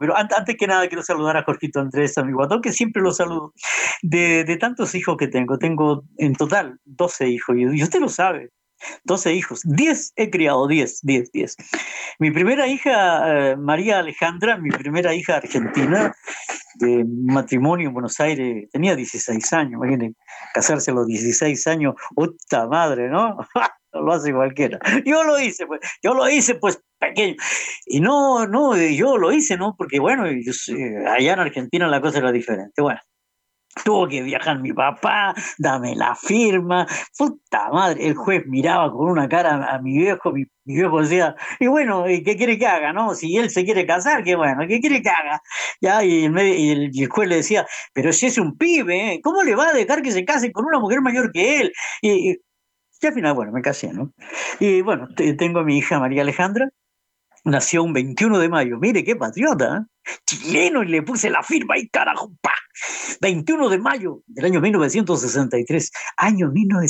pero antes que nada quiero saludar a Jorgito Andrés, a mi guatón, que siempre lo saludo. De tantos hijos que tengo en total 12 hijos, y usted lo sabe, 12 hijos, 10 he criado, 10. Mi primera hija, María Alejandra, mi primera hija argentina, de matrimonio en Buenos Aires, tenía 16 años, imagínense, casarse a los 16 años, puta madre, ¿no? Lo hace cualquiera. Yo lo hice pues pequeño. Y no, yo lo hice, ¿no? Porque bueno, allá en Argentina la cosa era diferente. Bueno, tuvo que viajar mi papá, dame la firma, puta madre, el juez miraba con una cara a mi viejo, mi viejo decía, y bueno, ¿y qué quiere que haga, no? Si él se quiere casar, qué bueno, ¿qué quiere que haga? Ya, y el juez le decía, pero si es un pibe, ¿eh? ¿Cómo le va a dejar que se case con una mujer mayor que él? Y al final, bueno, me casé, ¿no? Y bueno, tengo a mi hija María Alejandra, nació un 21 de mayo, mire qué patriota, ¿eh? Chileno, y le puse la firma ahí, carajo, ¡pa! 21 de mayo del año 1963. Año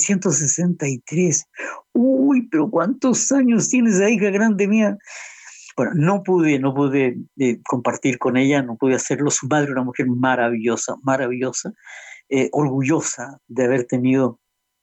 1963. Uy, pero ¿cuántos años tiene esa hija grande mía? Bueno, no pude compartir con ella, no pude hacerlo. Su madre, una mujer maravillosa, maravillosa, orgullosa de haber tenido,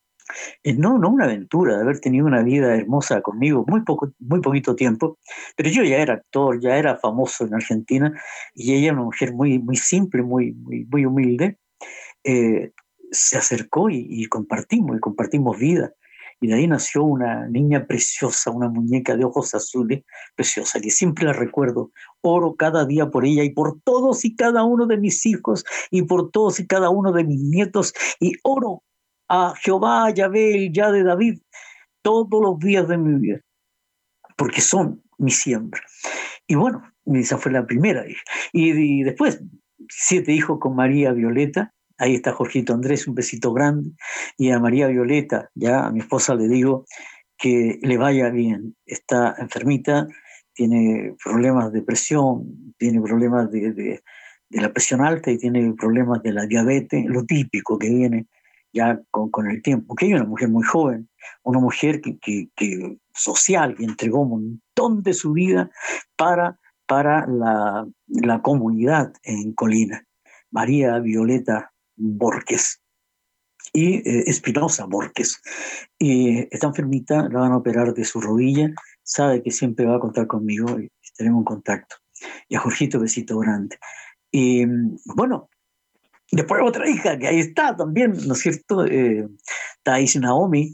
no una aventura, de haber tenido una vida hermosa conmigo, muy poquito tiempo, pero yo ya era actor, ya era famoso en Argentina, y ella, una mujer muy simple, muy humilde, eh, se acercó y compartimos vida. Y de ahí nació una niña preciosa, una muñeca de ojos azules, preciosa, que siempre la recuerdo. Oro cada día por ella y por todos y cada uno de mis hijos y por todos y cada uno de mis nietos. Y oro a Jehová, a Yahvé, el Yah de David, todos los días de mi vida, porque son mi siembra. Y bueno, esa fue la primera hija. Y después, 7 hijos con María Violeta. Ahí está Jorgito Andrés, un besito grande. Y a María Violeta, ya a mi esposa le digo que le vaya bien. Está enfermita, tiene problemas de presión, tiene problemas de la presión alta y tiene problemas de la diabetes, lo típico que viene ya con el tiempo. Que ella es una mujer muy joven, una mujer que social, que entregó un montón de su vida para, para la comunidad en Colina. María Violeta Borges y Espinosa Borges. Y está enfermita, la van a operar de su rodilla, sabe que siempre va a contar conmigo y tenemos un contacto. Y a Jorgito, besito grande. Y bueno, después otra hija que ahí está también, ¿no es cierto? Thais Naomi,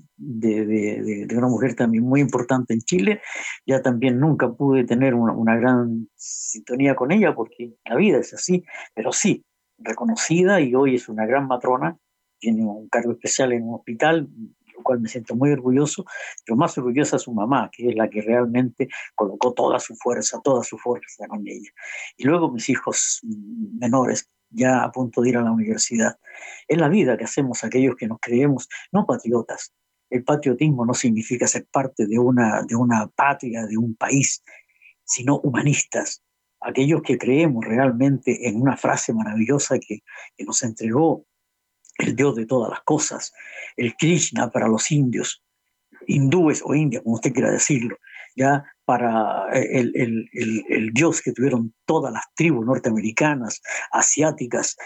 de una mujer también muy importante en Chile. Ya también nunca pude tener una gran sintonía con ella porque la vida es así, pero sí, reconocida y hoy es una gran matrona, tiene un cargo especial en un hospital, lo cual me siento muy orgulloso, pero más orgullosa es su mamá, que es la que realmente colocó toda su fuerza con ella. Y luego mis hijos menores, ya a punto de ir a la universidad. Es la vida que hacemos aquellos que nos creemos no patriotas. El patriotismo no significa ser parte de una patria, de un país, sino humanistas. Aquellos que creemos realmente en una frase maravillosa que nos entregó el Dios de todas las cosas, el Krishna para los indios, hindúes o indias, como usted quiera decirlo, ya para Dios que tuvieron todas las tribus norteamericanas, asiáticas,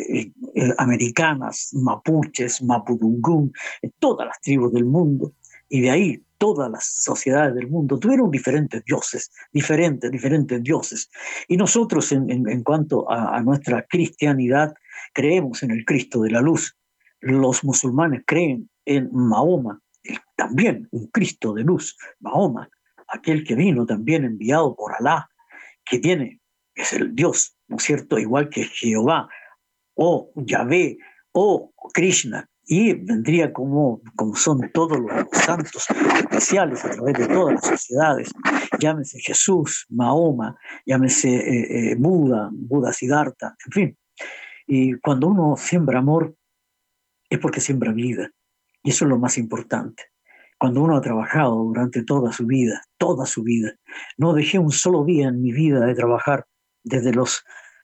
americanas, mapuches, mapudungún, todas las tribus del mundo, y de ahí todas las sociedades del mundo tuvieron diferentes dioses, diferentes dioses. Y nosotros en cuanto a nuestra cristianidad, creemos en el Cristo de la luz. Los musulmanes creen en Mahoma, también un Cristo de luz, Mahoma, aquel que vino también enviado por Alá, que es el Dios, ¿no es cierto? Igual que Jehová, o Yahvé, o Krishna, y vendría como son todos los santos especiales a través de todas las sociedades, llámese Jesús, Mahoma, llámese Buda Siddhartha, en fin. Y cuando uno siembra amor, es porque siembra vida, y eso es lo más importante. Cuando uno ha trabajado durante toda su vida, no dejé un solo día en mi vida de trabajar desde los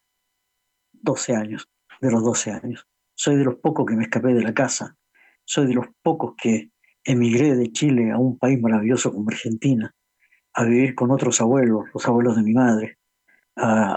12 años, de los 12 años. Soy de los pocos que me escapé de la casa, soy de los pocos que emigré de Chile a un país maravilloso como Argentina, a vivir con otros abuelos, los abuelos de mi madre, a